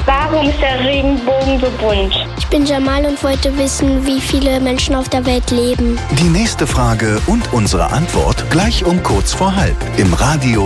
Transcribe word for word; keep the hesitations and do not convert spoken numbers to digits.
Warum ist der Regenbogen so bunt? Ich bin Jamal und wollte wissen, wie viele Menschen auf der Welt leben. Die nächste Frage und unsere Antwort gleich um kurz vor halb im Radio